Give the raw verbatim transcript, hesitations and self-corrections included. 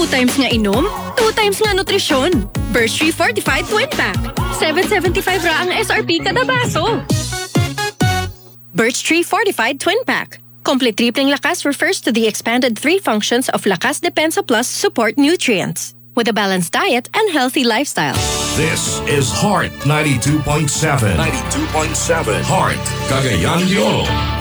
Two times nga inom, two times nga nutrisyon. Birch Tree Fortified Twin Pack. seven seventy-five ra ang S R P kada baso. Birch Tree Fortified Twin Pack. Complete tripling lakas refers to the expanded three functions of Lakas Depensa Plus support nutrients. With a balanced diet and healthy lifestyle. This is Heart ninety-two point seven. ninety-two point seven. Heart, Cagayan de Oro.